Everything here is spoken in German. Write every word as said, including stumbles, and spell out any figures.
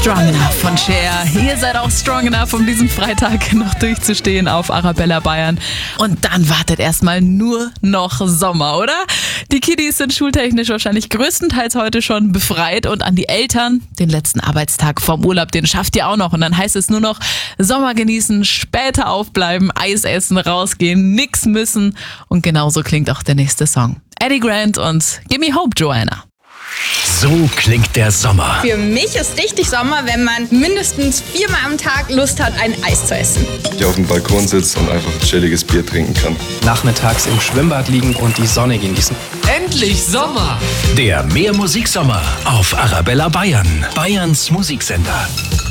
Strong Enough von Cher. Ihr seid auch strong enough, um diesen Freitag noch durchzustehen auf Arabella Bayern. Und dann wartet erstmal nur noch Sommer, oder? Die Kiddies sind schultechnisch wahrscheinlich größtenteils heute schon befreit und an die Eltern, den letzten Arbeitstag vom Urlaub, den schafft ihr auch noch. Und dann heißt es nur noch Sommer genießen, später aufbleiben, Eis essen, rausgehen, nix müssen. Und genauso klingt auch der nächste Song. Eddie Grant und Gimme Hope, Joanna. So klingt der Sommer. Für mich ist richtig Sommer, wenn man mindestens viermal am Tag Lust hat, ein Eis zu essen. Ich auf dem Balkon sitze und einfach ein chilliges Bier trinken kann. Nachmittags im Schwimmbad liegen und die Sonne genießen. Endlich Sommer! Der Mehr Musiksommer auf Arabella Bayern, Bayerns Musiksender.